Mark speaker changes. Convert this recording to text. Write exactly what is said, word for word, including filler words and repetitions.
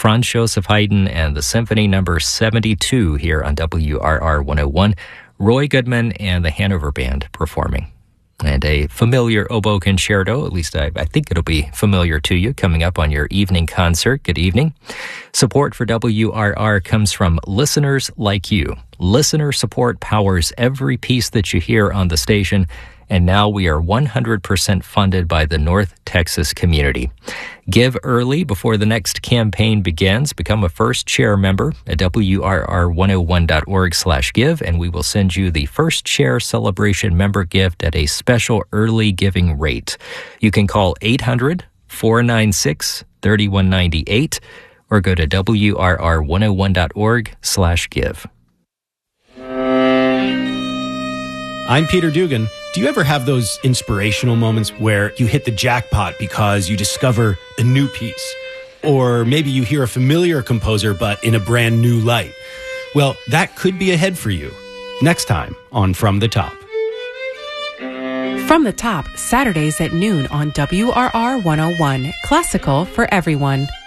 Speaker 1: Franz Joseph Haydn and the Symphony Number seventy-two here on W R R one oh one. Roy Goodman and the Hanover Band performing. And a familiar oboe concerto, at least I, I think it'll be familiar to you, coming up on your evening concert. Good evening. Support for W R R comes from listeners like you. Listener support powers every piece that you hear on the station, and now we are one hundred percent funded by the North Texas community. Give early before the next campaign begins. Become a first share member at W R R one oh one dot org slash give, and we will send you the first share celebration member gift at a special early giving rate. You can call eight hundred, four nine six, three one nine eight or go to W R R one oh one dot org slash give.
Speaker 2: I'm Peter Dugan. Do you ever have those inspirational moments where you hit the jackpot because you discover a new piece? Or maybe you hear a familiar composer but in a brand new light? Well, that could be ahead for you. Next time on From the Top.
Speaker 3: From the Top, Saturdays at noon on W R R one oh one. Classical for everyone.